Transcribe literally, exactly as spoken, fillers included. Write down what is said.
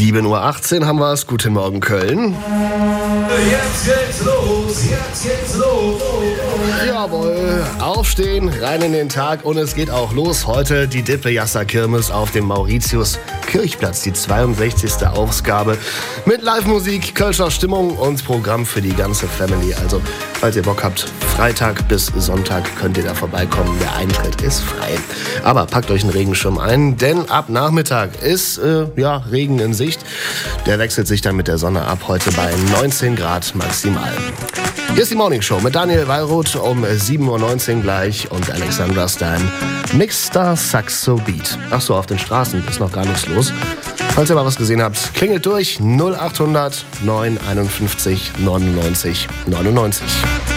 sieben Uhr achtzehn haben wir es. Guten Morgen, Köln. Jetzt geht's los, jetzt geht's los. Jawohl, aufstehen, rein in den Tag und es geht auch los. Heute die Dippejasser-Kirmes auf dem Mauritius-Kirchplatz, die zweiundsechzigste Ausgabe mit Live-Musik, Kölscher Stimmung und Programm für die ganze Family. Also, falls ihr Bock habt, Freitag bis Sonntag könnt ihr da vorbeikommen. Der Eintritt ist frei. Aber packt euch einen Regenschirm ein, denn ab Nachmittag ist äh, ja, Regen in Sicht. Der wechselt sich dann mit der Sonne ab, heute bei neunzehn Grad maximal. Hier ist die Morning Show mit Daniel Wallroth um sieben Uhr neunzehn gleich und Alexandra Stein. Mixstar Saxo Beat. Achso, auf den Straßen ist noch gar nichts los. Falls ihr mal was gesehen habt, klingelt durch null achthundert neun einundfünfzig neunundneunzig neunundneunzig.